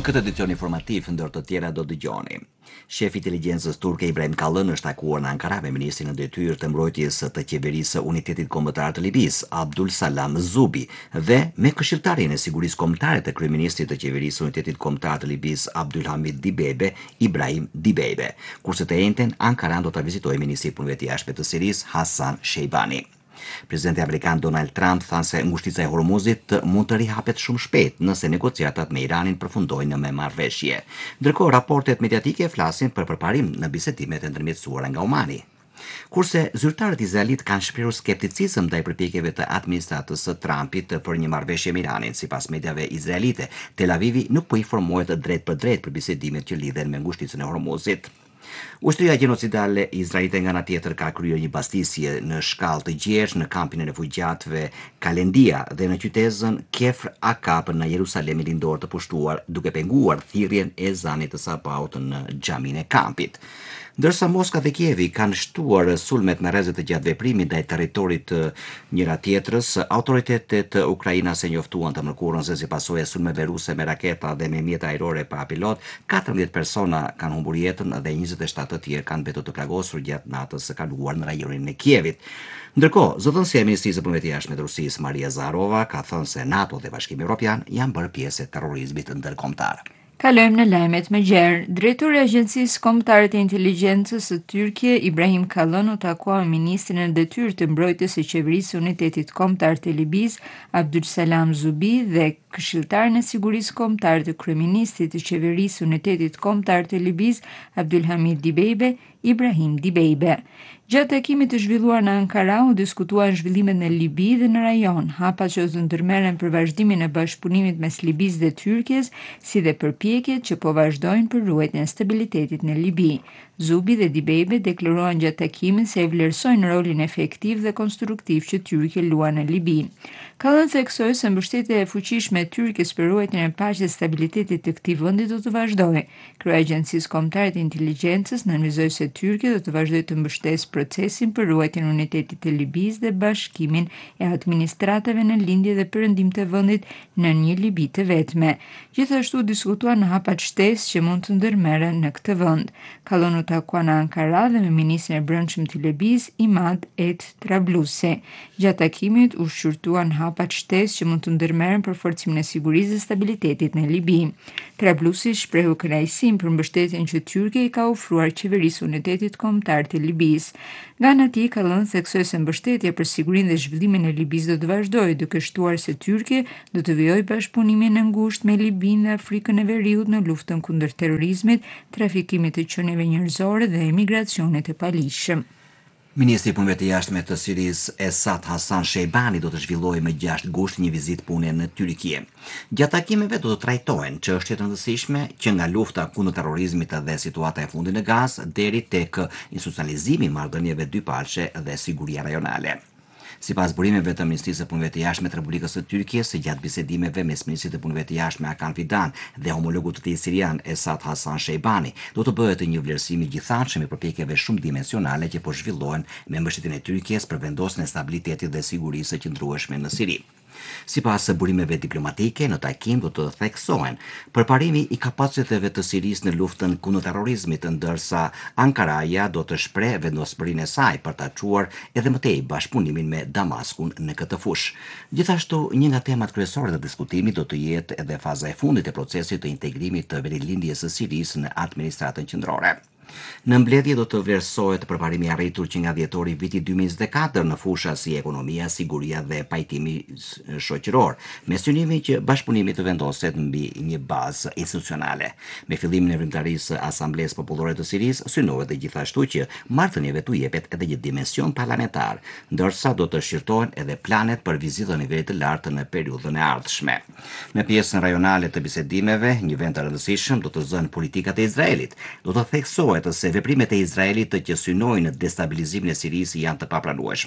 Në këtë edicion informativ, ndër të tjera do dëgjoni. Shefi i inteligjencës turke Ibrahim Kalën është takuar në Ankara me ministrin në detyrë të mbrojtjes të qeverisë së Unitetit Kombëtar të Libisë, Abdul Salam Zubi, dhe me këshilltarin e sigurisë kombëtare të kryeministrit të qeverisë së Unitetit Kombëtar të Libisë, Abdulhamid Dibeibe, Ibrahim Dibeibe. Kurse të njëjtën, Ankaran do ta vizitojë ministri i punëve të jashtme të Sirisë, Hasan Sheibani. Presidenti amerikan Donald Trump thanë se ngushtica e Hormuzit mund të rihapet shumë shpejt nëse negociatat me Iranin përfundojnë me marrëveshje. Ndërkohë, raportet mediatike flasin për përparim në bisedimet e ndërmjetësuara nga Omani. Kurse zyrtarët izraelit kanë shprehur skepticizëm ndaj përpjekjeve të administratës së Trumpit për një marrëveshje me Iranin, sipas mediave izraelite, Tel Avivi nuk po informohet drejt për drejt për bisedimet që lidhen me ngushticën e Hormuzit. Ushtria gjenocidale izraelite nga ana tjetër ka kryer një bastisje në shkallë të gjerë në kampin e refugjatëve Kalendia dhe në qytetin Kefr Akab në Jerusalemin lindor të pushtuar, duke penguar thirrjen e ezanit të sabaut në xhamin e kampit. Ndërsa Moska dhe Kievi kanë shtuar sulmet në rrezet të gjatë veprimit ndaj territorit të njëra tjetrës, autoritetet ukrainase njoftuan të mërkurën se si pasojë e sulmeve ruse me raketa dhe me mjete ajrore pa pilot, 14 persona kanë humbur jetën dhe 27 të tjerë kanë mbetur të plagosur gjatë natës së kaluar në rajonin e Kievit. Ndërkohë, zotënësia e Ministrisë së Punëve të Jashtme të Rusisë, Maria Zarova, ka thënë se NATO dhe Bashkimi Evropian janë bërë pjesë e terrorizmit ndërkombëtar. Kalojmë në lajmet më gjerë. Drejtori i Agjencisë Kombëtare të Inteligjencës së Tyrkje, Ibrahim Kalën, u takua me ministrin në detyrë të mbrojtjes së qeverisë së Unitetit Kombëtar të Libisë, Abdul Salam Zubi, dhe këshilltarin e sigurisë kombëtare të kryeministrit të qeverisë së Unitetit Kombëtar të Libisë, Abdulhamid Dibeibe, Ibrahim Dibeibe. Gjatë takimit të zhvilluar në Ankara, u diskutuan zhvillimet në Libi dhe në rajon, hapat që u ndërmerren për vazhdimin e bashkëpunimit mes Libisë dhe Tyrkjes, si dhe përpjekjet që po vazhdojnë për ruajtjen e stabilitetit në Libi. Zubi dhe Dibeibe deklaruan gjatë takimit se e vlerësojnë rolin efektiv dhe konstruktiv që Tyrkia luan në Libi. Kalën theksoi se mbështetja e fuqishme e Tyrkisë për ruajtjen e paqes dhe stabilitetit të këtij vendi do të vazhdojë. Kryeja e Agjencisë Kombëtare të Inteligjencës nënvizoi se Tyrkia do të vazhdojë të mbështesë procesin për ruajtjen e unitetit të Libisë dhe bashkimin e administratave në lindje dhe perëndim të vendit në një Libi të vetme. Gjithashtu diskutuan hapat shtesë që mund të ndërmerren në këtë vend. Kalën u takua në Ankara dhe me ministrin e brendshëm të Libisë, Imad et Trablusi. Gjatë takimit u shqyrtuan hapat shtesë që mund të ndërmerren për forcimin e sigurisë dhe stabilitetit në Libi. Trablusi shprehu kënaqësinë për mbështetjen që Tyrkia i ka ofruar qeverisë Unitetit Kombëtar të Libisë. Nga ana e tij, Kalën theksoi se mbështetja për sigurinë dhe zhvillimin e Libisë do të vazhdojë, duke shtuar se Tyrkia do të vijojë bashkëpunimin e ngushtë me Libinë dhe Afrikën e Veriut në luftën kundër terrorizmit, trafikimit të qenieve njerëzore dhe emigracionit të palishëm. Ministri i Punëve të Jashtme të Sirisë, Esad Hasan Sheibani, do të zhvillojë më 6 gusht një vizitë pune në Tyrki. Gjatë takimeve do të trajtohen çështje të rëndësishme që nga lufta kundër terrorizmit dhe situata e fundit në Gazë deri tek institucionalizimi i marrëdhënieve dypalçe dhe siguria rajonale. Sipas burimeve të Ministrisë së Punëve të Jashtme të Republikës së Tyrkisë, gjatë bisedimeve mes Ministrit të Punëve të Jashtme Hakan Fidan dhe homologut të tij sirian Esad Hasan Sheibani, do të bëhet një vlerësim i gjithanshëm i përpjekjeve shumë dimensionale që po zhvillohen me mbështetjen e Tyrkisë për vendosjen e stabilitetit dhe sigurisë së qëndrueshme në Siri. Sipas burimeve diplomatike, në takim do të theksohen përparimi i kapaciteteve të Sirisë në luftën kundër terrorizmit, ndërsa Ankaraja do të shprehë vendospërinë e saj për ta çuar edhe më tej bashkëpunimin me Damaskun në këtë fushë. Gjithashtu, një nga temat kryesore të diskutimit do të jetë edhe faza e fundit e procesit të integrimit të verilindjes së Sirisë në administratën qendrore. Në mbledhje do të vlerësohet përparimi i arritur që nga dhjetori vitit 2024 në fusha si ekonomia, siguria dhe pajtimi shoqëror, me synimin që bashkëpunimi të vendoset mbi një bazë institucionale. Me fillimin e vrimtarisë së Asamblesë Popullore të Sirisë, synohet dhe gjithashtu që marrëdhënieve tu jepet edhe një dimension parlamentar, ndërsa do të shqyrtohen edhe planet për vizitë në nivel të lartë në periudhën e ardhshme. Në pjesën rajonale të bisedimeve, një vend të rëndësishëm do të zënë politikat e Izraelit. Do të theksohet se veprimet e Izraelit që synojnë destabilizimin e Sirisë janë të papranueshme.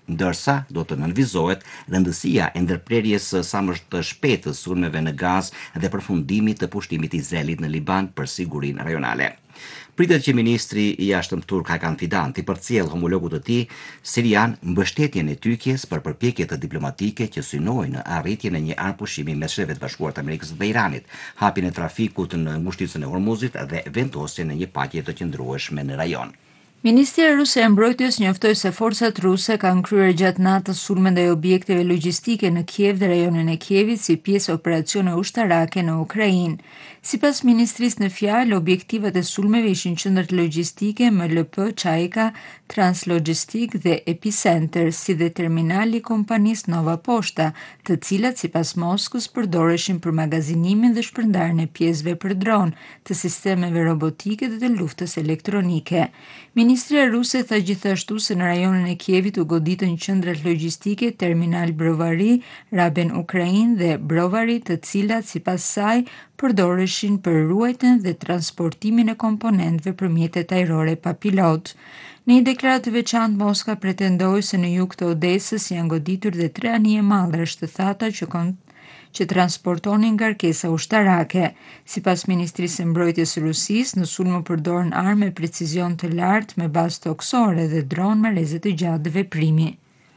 ndërsa do të nënvizohet rëndësia e ndërprerjes sa më të shpejtë sulmeve në Gaz dhe përfundimit të pushtimit Izraelit në Liban për sigurinë rajonale. Pritet që ministri i jashtëm turk Hakan Fidan të përcjell homologut të tij sirian mbështetjen e Tyrkjes për përpjekjet diplomatike që synojnë arritjen e një armëpushimi mes Shteve të Bashkuara të Amerikës dhe Iranit, hapjen e trafikut në ngushticën e Hormuzit dhe vendosjen e një paqe të qëndrueshme në rajon. Ministria ruse e mbrojtjes njoftoi se forcat ruse kanë kryer gjatë natës sulme ndaj objekteve logjistike në Kiev dhe rajonin e Kievit si pjesë operacione ushtarake në Ukrainë. Sipas ministrisë në fjalë, objektivat e sulmeve ishin qendrat logjistike MLP Çajka, Translogistik dhe Epicenter, si dhe terminali i kompanisë Nova Poshta, të cilat sipas Moskës përdoreshin për magazinimin dhe shpërndarjen e pjesëve për dron, të sistemeve robotike dhe të luftës elektronike. Ministria ruse tha gjithashtu se në rajonin e Kievit u goditën qendrat logjistike Terminal Brovari, Raben Ukrain dhe Brovari, të cilat sipas saj përdoreshin për ruajtjen dhe transportimin e komponentëve për mjetet ajrore pa pilot. Në një deklaratë të veçantë, Moska pretendoi se në jug të Odesës janë goditur dhe 3 anije mallrash të thata që transportonin ngarkesa ushtarake. Sipas Ministrisë së Mbrojtjes së Rusisë, në sulm u përdorën armë me precizion të lartë me bazë toksore dhe dronë me rrezet të gjatë dhe veprimi.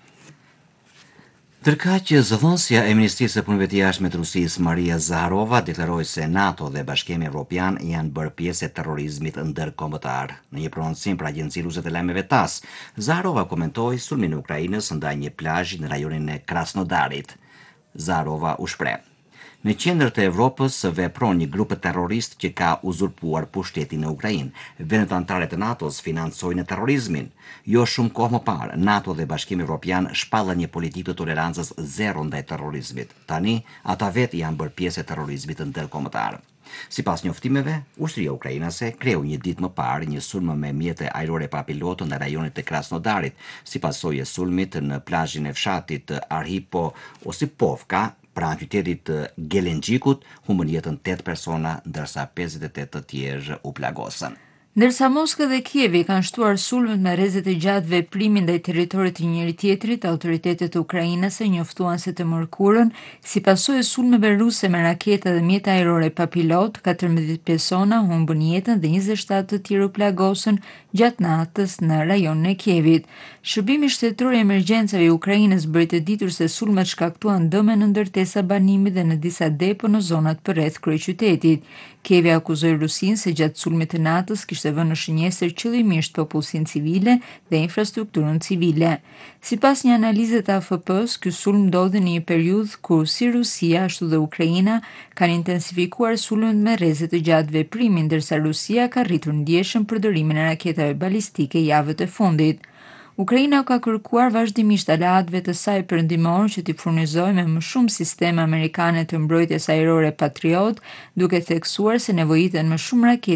Ndërkaq zëdhënësja e Ministrisë së Punëve të Jashtme të Rusisë, Maria Zaharova, deklaroi se NATO dhe Bashkimi Evropian janë bërë pjesë e terrorizmit ndërkombëtar. Në një prononcim për Agjencinë Ruse të Lajmeve TASS, Zaharova komentoi sulmin e Ukrainës ndaj një plazhi në rajonin e Krasnodarit. Zaharova u shpreh: Në qendër të Evropës vepron një grup terrorist që ka uzurpuar pushtetin në Ukrainë. Vendet anëtare të NATO-s financojnë terrorizmin. Jo shumë kohë më parë, NATO dhe Bashkimi Evropian shpallën një politikë të tolerancës zero ndaj terrorizmit. Tani, ata vetë janë bërë pjesë e terrorizmit ndërkombëtar. Sipas njoftimeve, ushtria ukrainase kreu një ditë më parë një sulm me mjete ajrore pa pilot në rajonin e Krasnodarit, si pasojë e sulmit në plazhin e fshatit Arhipo Osipovka, pranë qytetit Gelengjikut, humbën jetën 8 persona, ndërsa 58 të tjerë u plagosën. Ndërsa Moska dhe Kievi kanë shtuar sulmet me rrezet e gjatë veprimin ndaj territorit të njëri tjetrit, autoritetet ukrainase njoftuan se të mërkurën, si pasojë e sulmeve ruse me raketa dhe mjete ajrore pa pilot, 14 persona humbën jetën dhe 27 të tjerë u plagosën gjatë natës në rajonin e Kievit. Shërbimi shtetëror i emergjencave i Ukrainës bëri të ditur se sulmet shkaktuan dëme në ndërtesa banimi dhe në disa depo në zonat përreth kryeqytetit. Kievi akuzoi Rusinë se gjatë sulmit të natës kishte vënë në shënjesër qëllimisht popullsinë civile dhe infrastrukturën civile. Sipas një analize të AFP-s, ky sulm ndodhi në një periudhë kur si Rusia ashtu dhe Ukraina kanë intensifikuar sulmet me rrezet të gjatë veprimi, ndërsa Rusia ka rritur ndjeshëm përdorimin e raketave balistike javët e fundit. Ukraina ka kërkuar vazhdimisht aleatëve të saj perëndimor që t'i furnizojë me më shumë sisteme amerikane të mbrojtjes ajrore Patriot, duke theksuar se nevojiten më shumë rakete